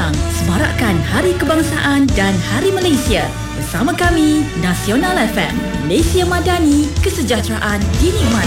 Padang, semarakkan Hari Kebangsaan dan Hari Malaysia. Bersama kami, Nasional FM, Malaysia Madani, kesejahteraan dinikmati.